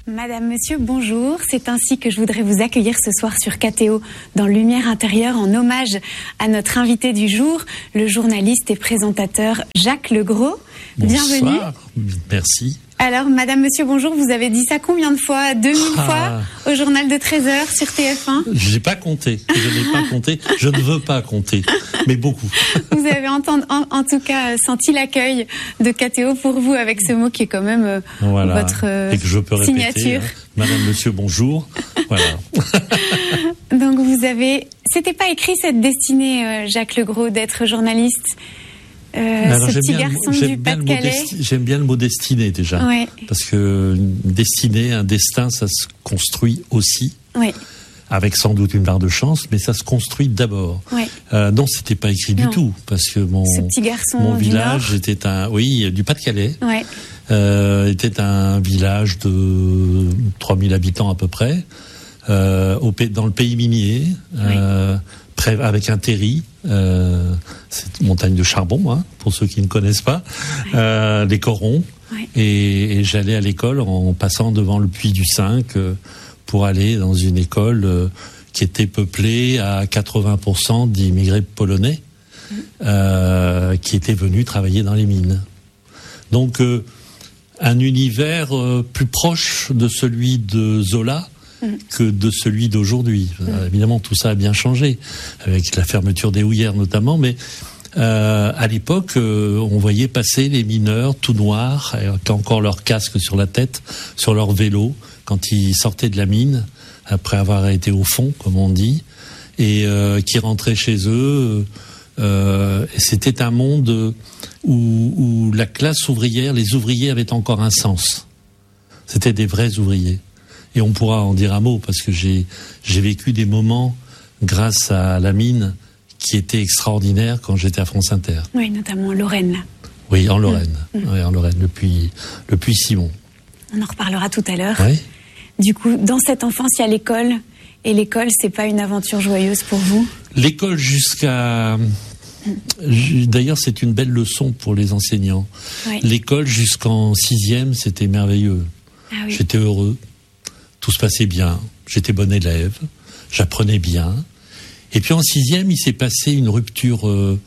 Madame, monsieur, bonjour. C'est ainsi que je voudrais vous accueillir ce soir sur KTO dans Lumière intérieure en hommage à notre invité du jour, le journaliste et présentateur Jacques Legros. Bienvenue. Bonsoir, merci. Alors, madame, monsieur, bonjour, vous avez dit ça combien de fois? 2000 fois au journal de 13h sur TF1? Je n'ai pas compté, je ne veux pas compter, mais beaucoup. Vous avez en tout cas senti l'accueil de KTO pour vous avec ce mot qui est quand même votre et que je peux répéter, signature. Madame, monsieur, bonjour. Voilà. Donc c'était pas écrit cette destinée, Jacques Legros, d'être journaliste. Ce petit garçon du Pas-de-Calais. J'aime bien le mot destinée déjà, ouais. Parce que une destinée, un destin, ça se construit aussi, ouais. Avec sans doute une part de chance, mais ça se construit d'abord. Ouais. Non, c'était pas écrit du tout, parce que ce petit garçon mon du village Nord. était du Pas-de-Calais, ouais. était un village de 3000 habitants à peu près, dans le pays minier. Avec un terri, c'est une montagne de charbon, pour ceux qui ne connaissent pas, les corons. Ouais. Et j'allais à l'école en passant devant le puits du 5 pour aller dans une école qui était peuplée à 80% d'immigrés polonais qui étaient venus travailler dans les mines. Donc un univers plus proche de celui de Zola que de celui d'aujourd'hui. Évidemment, tout ça a bien changé, avec la fermeture des houillères notamment, mais à l'époque, on voyait passer les mineurs tout noirs, avec encore leur casque sur la tête, sur leur vélo, quand ils sortaient de la mine, après avoir été au fond, comme on dit, et qui rentraient chez eux. C'était un monde où la classe ouvrière, les ouvriers avaient encore un sens. C'était des vrais ouvriers. Et on pourra en dire un mot, parce que j'ai vécu des moments, grâce à la mine, qui étaient extraordinaires quand j'étais à France Inter. Oui, notamment en Lorraine, là. Oui, en Lorraine. Oui, en Lorraine, le puits Simon. On en reparlera tout à l'heure. Oui. Du coup, dans cette enfance, il y a l'école. Et l'école, c'est pas une aventure joyeuse pour vous? L'école jusqu'à... D'ailleurs, c'est une belle leçon pour les enseignants. Oui. L'école jusqu'en 6e, c'était merveilleux. Ah oui. J'étais heureux. Tout se passait bien, j'étais bon élève, j'apprenais bien. Et puis en 6e, il s'est passé une rupture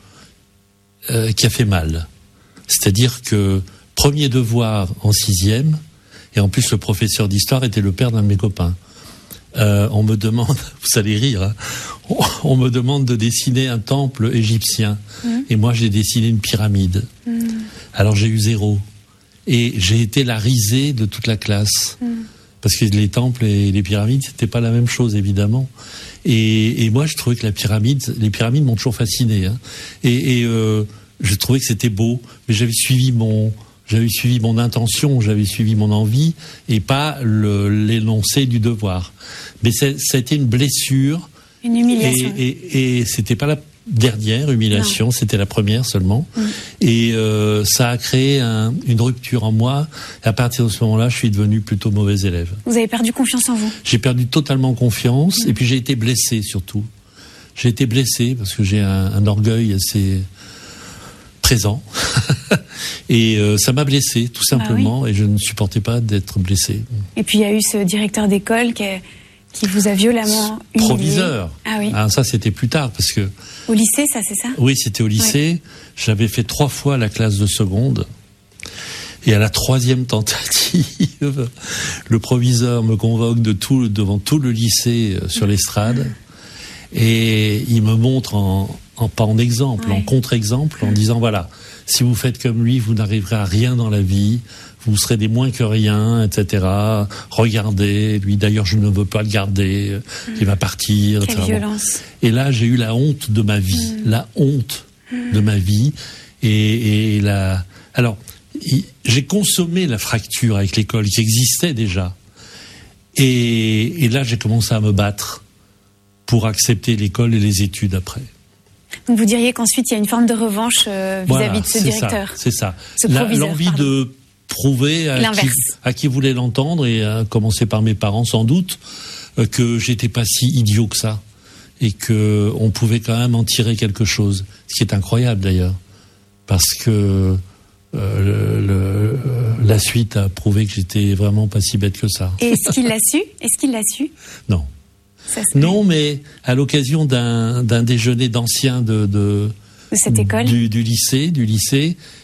qui a fait mal. C'est-à-dire que premier devoir en 6e, et en plus le professeur d'histoire était le père d'un de mes copains. On me demande, vous allez rire, on me demande de dessiner un temple égyptien. Et moi j'ai dessiné une pyramide. Alors j'ai eu 0. Et j'ai été la risée de toute la classe. Parce que les temples et les pyramides, c'était pas la même chose, évidemment. Et moi, je trouvais que les pyramides m'ont toujours fasciné. Et je trouvais que c'était beau, mais j'avais suivi mon intention, j'avais suivi mon envie, et pas l'énoncé du devoir. Mais ça a été une blessure. Une humiliation. Et c'était pas la dernière humiliation, c'était la première seulement. Et ça a créé une rupture en moi. Et à partir de ce moment-là, je suis devenu plutôt mauvais élève. Vous avez perdu confiance en vous? J'ai perdu totalement confiance. Et puis j'ai été blessé surtout. J'ai été blessé parce que j'ai un orgueil assez présent. Et ça m'a blessé, tout simplement. Oui. Et je ne supportais pas d'être blessé. Et puis il y a eu ce directeur d'école qui vous a violemment humilié. Proviseur. Ah oui. Ça, c'était plus tard, parce que... Au lycée, ça, c'est ça? Oui, c'était au lycée. Oui. J'avais fait 3 fois la classe de seconde. Et à la 3e tentative, le proviseur me convoque devant tout le lycée sur l'estrade. Et il me montre pas en exemple, en contre-exemple, en disant, voilà, si vous faites comme lui, vous n'arriverez à rien dans la vie. Vous serez des moins que rien, etc. Regardez, lui d'ailleurs je ne veux pas le garder, il va partir, Quelle etc. violence. Et là j'ai eu la honte de ma vie, la honte de ma vie. Alors, j'ai consommé la fracture avec l'école qui existait déjà. Et là j'ai commencé à me battre pour accepter l'école et les études après. Donc vous diriez qu'ensuite il y a une forme de revanche vis-à-vis de ce directeur. C'est ça. L'envie de prouver à qui voulait l'entendre, et à commencer par mes parents sans doute, que j'étais pas si idiot que ça, et que on pouvait quand même en tirer quelque chose, ce qui est incroyable d'ailleurs, parce que la suite a prouvé que j'étais vraiment pas si bête que ça. Et est-ce qu'il l'a su? Non. Non, mais à l'occasion d'un déjeuner d'anciens de cette école, du lycée,